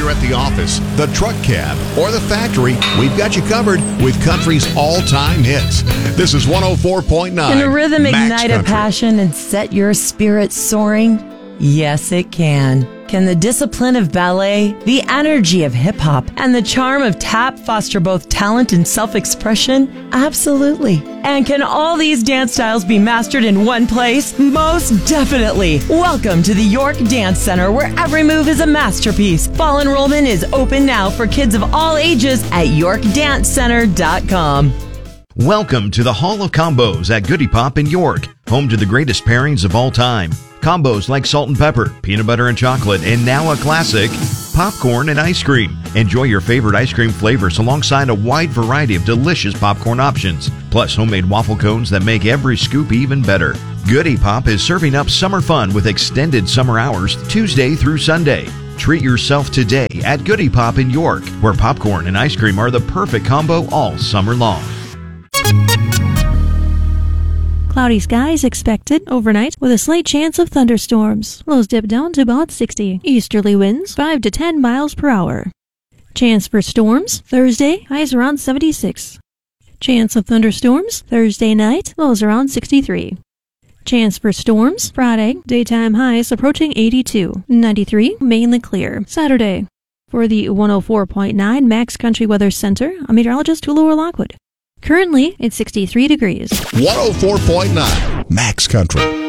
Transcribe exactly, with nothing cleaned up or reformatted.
you're at the office, the truck cab, or the factory, we've got you covered with country's all-time hits. This is one oh four point nine. Can a rhythm Max ignite a Country. passion and set your spirit soaring? Yes, it can. Can the discipline of ballet, the energy of hip-hop, and the charm of tap foster both talent and self-expression? Absolutely. And can all these dance styles be mastered in one place? Most definitely. Welcome to the York Dance Center, where every move is a masterpiece. Fall enrollment is open now for kids of all ages at york dance center dot com. Welcome to the Hall of Combos at Goody Pop in York, home to the greatest pairings of all time. Combos like salt and pepper, peanut butter and chocolate, and now a classic, popcorn and ice cream. Enjoy your favorite ice cream flavors alongside a wide variety of delicious popcorn options, plus homemade waffle cones that make every scoop even better. Goody Pop is serving up summer fun with extended summer hours Tuesday through Sunday. Treat yourself today at Goody Pop in York, where popcorn and ice cream are the perfect combo all summer long. Cloudy skies expected overnight with a slight chance of thunderstorms. Lows dip down to about sixty. Easterly winds five to ten miles per hour. Chance for storms Thursday, highs around seventy-six. Chance of thunderstorms Thursday night, lows around sixty-three. Chance for storms Friday, daytime highs approaching eighty-two. ninety-three, mainly clear. Saturday. For the one oh four point nine Max Country Weather Center, I'm meteorologist Tulua Lockwood. Currently, it's sixty-three degrees. one oh four point nine Max Country.